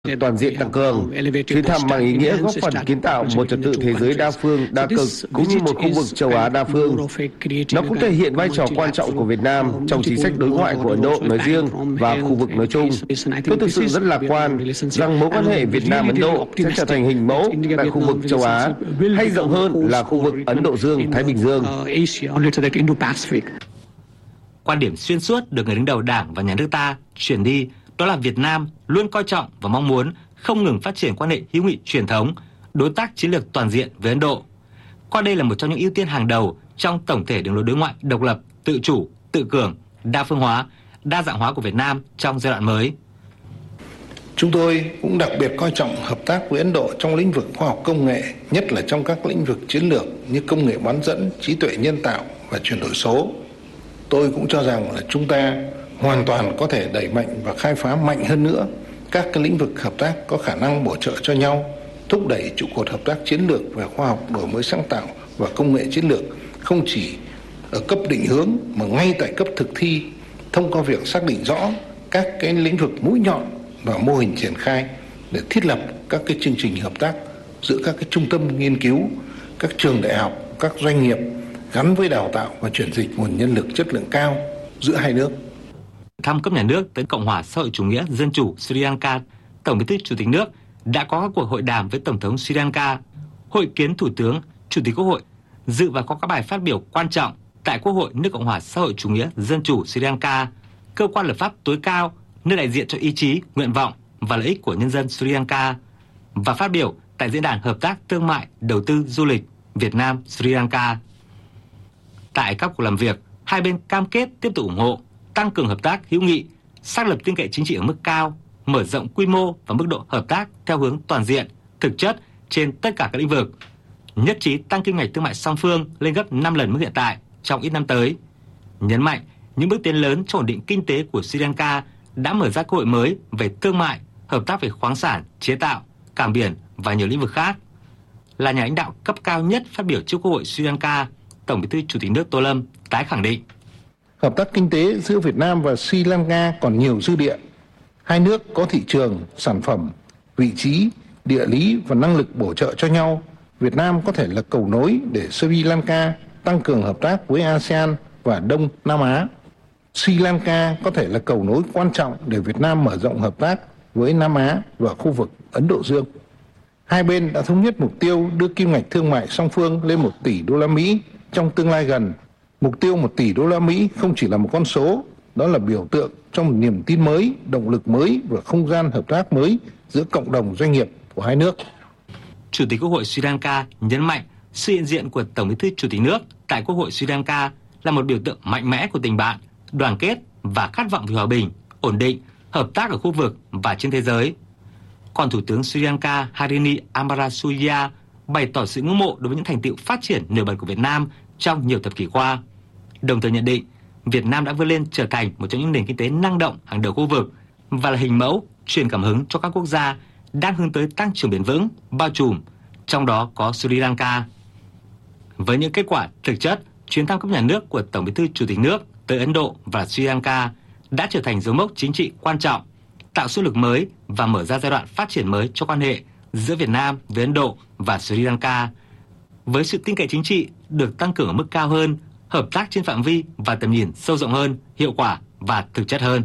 toàn diện tăng cường. Chuyến thăm mang ý nghĩa góp phần kiến tạo một trật tự thế giới đa phương, đa cực cũng như một khu vực châu Á đa phương. Nó cũng thể hiện vai trò quan trọng của Việt Nam trong chính sách đối ngoại của Ấn Độ nói riêng và khu vực nói chung. Tôi thực sự rất lạc quan rằng mối quan hệ Việt Nam-Ấn Độ sẽ trở thành hình mẫu tại khu vực châu Á, hay rộng hơn là khu vực Ấn Độ Dương-Thái Bình Dương. Quan điểm xuyên suốt được người đứng đầu Đảng và Nhà nước ta truyền đi đó là Việt Nam luôn coi trọng và mong muốn không ngừng phát triển quan hệ hữu nghị truyền thống, đối tác chiến lược toàn diện với Ấn Độ. Coi đây là một trong những ưu tiên hàng đầu trong tổng thể đường lối đối ngoại độc lập, tự chủ, tự cường, đa phương hóa, đa dạng hóa của Việt Nam trong giai đoạn mới. Chúng tôi cũng đặc biệt coi trọng hợp tác với Ấn Độ trong lĩnh vực khoa học công nghệ, nhất là trong các lĩnh vực chiến lược như công nghệ bán dẫn, trí tuệ nhân tạo và chuyển đổi số. Tôi cũng cho rằng là chúng ta hoàn toàn có thể đẩy mạnh và khai phá mạnh hơn nữa các cái lĩnh vực hợp tác có khả năng bổ trợ cho nhau, thúc đẩy trụ cột hợp tác chiến lược về khoa học, đổi mới sáng tạo và công nghệ chiến lược không chỉ ở cấp định hướng mà ngay tại cấp thực thi, thông qua việc xác định rõ các cái lĩnh vực mũi nhọn và mô hình triển khai để thiết lập các cái chương trình hợp tác giữa các cái trung tâm nghiên cứu, các trường đại học, các doanh nghiệp gắn với đào tạo và chuyển dịch nguồn nhân lực chất lượng cao giữa hai nước. Thăm cấp nhà nước tới Cộng hòa xã hội chủ nghĩa dân chủ Sri Lanka, Tổng Bí thư Chủ tịch nước đã có các cuộc hội đàm với Tổng thống Sri Lanka, hội kiến Thủ tướng, Chủ tịch Quốc hội, dự và có các bài phát biểu quan trọng tại Quốc hội nước Cộng hòa xã hội chủ nghĩa dân chủ Sri Lanka, cơ quan lập pháp tối cao, nơi đại diện cho ý chí, nguyện vọng và lợi ích của nhân dân Sri Lanka, và phát biểu tại diễn đàn hợp tác thương mại, đầu tư, du lịch Việt Nam Sri Lanka. Tại các cuộc làm việc, hai bên cam kết tiếp tục ủng hộ, tăng cường hợp tác hữu nghị, xác lập tin cậy chính trị ở mức cao, mở rộng quy mô và mức độ hợp tác theo hướng toàn diện, thực chất trên tất cả các lĩnh vực. Nhất trí tăng kim ngạch thương mại song phương lên gấp 5 lần mức hiện tại trong ít năm tới. Nhấn mạnh những bước tiến lớn trong ổn định kinh tế của Sri Lanka đã mở ra cơ hội mới về thương mại, hợp tác về khoáng sản, chế tạo, cảng biển và nhiều lĩnh vực khác. Là nhà lãnh đạo cấp cao nhất phát biểu trước Quốc hội Sri Lanka, Tổng Bí thư Chủ tịch nước Tô Lâm tái khẳng định hợp tác kinh tế giữa Việt Nam và Sri Lanka còn nhiều dư địa. Hai nước có thị trường, sản phẩm, vị trí, địa lý và năng lực bổ trợ cho nhau. Việt Nam có thể là cầu nối để Sri Lanka tăng cường hợp tác với ASEAN và Đông Nam Á. Sri Lanka có thể là cầu nối quan trọng để Việt Nam mở rộng hợp tác với Nam Á và khu vực Ấn Độ Dương. Hai bên đã thống nhất mục tiêu đưa kim ngạch thương mại song phương lên 1 tỷ đô la Mỹ trong tương lai gần. Mục tiêu 1 tỷ đô la Mỹ không chỉ là một con số, đó là biểu tượng trong một niềm tin mới, động lực mới và không gian hợp tác mới giữa cộng đồng doanh nghiệp của hai nước. Chủ tịch Quốc hội Sri Lanka nhấn mạnh sự hiện diện của Tổng Bí thư Chủ tịch nước tại Quốc hội Sri Lanka là một biểu tượng mạnh mẽ của tình bạn, đoàn kết và khát vọng vì hòa bình, ổn định, hợp tác ở khu vực và trên thế giới. Còn Thủ tướng Sri Lanka Harini Amarasuriya bày tỏ sự ngưỡng mộ đối với những thành tựu phát triển nổi bật của Việt Nam trong nhiều thập kỷ qua. Đồng thời nhận định, Việt Nam đã vươn lên trở thành một trong những nền kinh tế năng động hàng đầu khu vực và là hình mẫu, truyền cảm hứng cho các quốc gia đang hướng tới tăng trưởng bền vững, bao trùm, trong đó có Sri Lanka. Với những kết quả thực chất, chuyến thăm cấp nhà nước của Tổng Bí thư Chủ tịch nước tới Ấn Độ và Sri Lanka đã trở thành dấu mốc chính trị quan trọng, tạo sức lực mới và mở ra giai đoạn phát triển mới cho quan hệ giữa Việt Nam với Ấn Độ và Sri Lanka. Với sự tin cậy chính trị được tăng cường ở mức cao hơn, hợp tác trên phạm vi và tầm nhìn sâu rộng hơn, hiệu quả và thực chất hơn.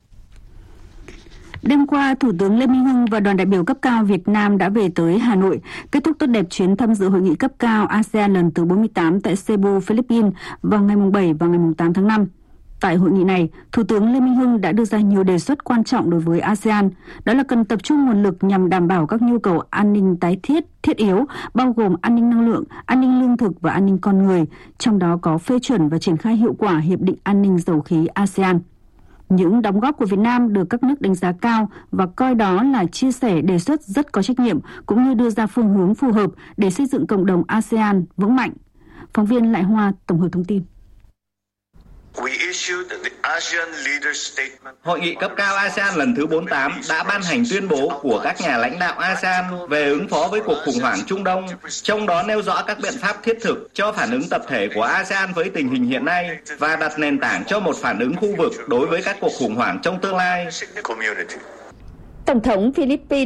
Đêm qua, Thủ tướng Lê Minh Hưng và đoàn đại biểu cấp cao Việt Nam đã về tới Hà Nội, kết thúc tốt đẹp chuyến tham dự hội nghị cấp cao ASEAN lần thứ 48 tại Cebu, Philippines vào ngày 7 và ngày 8 tháng 5. Tại hội nghị này, Thủ tướng Lê Minh Hưng đã đưa ra nhiều đề xuất quan trọng đối với ASEAN, đó là cần tập trung nguồn lực nhằm đảm bảo các nhu cầu an ninh thiết yếu, bao gồm an ninh năng lượng, an ninh lương thực và an ninh con người, trong đó có phê chuẩn và triển khai hiệu quả Hiệp định An ninh Dầu khí ASEAN. Những đóng góp của Việt Nam được các nước đánh giá cao và coi đó là chia sẻ đề xuất rất có trách nhiệm, cũng như đưa ra phương hướng phù hợp để xây dựng cộng đồng ASEAN vững mạnh. Phóng viên Lại Hoa tổng hợp thông tin. Hội nghị cấp cao ASEAN lần thứ 48 đã ban hành tuyên bố của các nhà lãnh đạo ASEAN về ứng phó với cuộc khủng hoảng Trung Đông, trong đó nêu rõ các biện pháp thiết thực cho phản ứng tập thể của ASEAN với tình hình hiện nay và đặt nền tảng cho một phản ứng khu vực đối với các cuộc khủng hoảng trong tương lai. Tổng thống Philippines